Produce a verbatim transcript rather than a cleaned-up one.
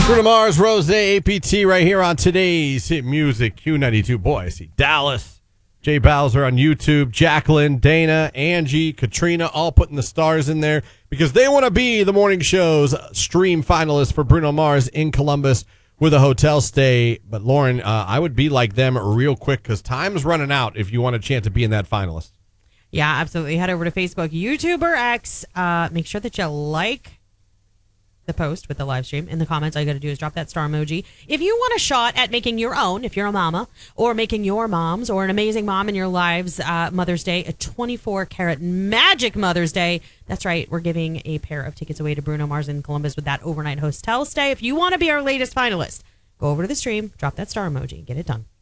Bruno Mars, Rose, A P T right here on today's Hit Music Q ninety-two. Boy, I see Dallas, Jay Bowser on YouTube, Jacqueline, Dana, Angie, Katrina, all putting the stars in there because they want to be the morning show's stream finalist for Bruno Mars in Columbus with a hotel stay. But Lauren, uh, I would be like them real quick because time's running out if you want a chance to be in that finalist. Yeah, absolutely. Head over to Facebook, YouTube, or X. Uh, make sure that you like the post with the live stream. In the comments, all you got to do is drop that star emoji. If you want a shot at making your own, if you're a mama, or making your mom's or an amazing mom in your lives uh, Mother's Day, a twenty-four karat magic Mother's Day. That's right. We're giving a pair of tickets away to Bruno Mars in Columbus with that overnight hotel stay. If you want to be our latest finalist, go over to the stream, drop that star emoji, get it done.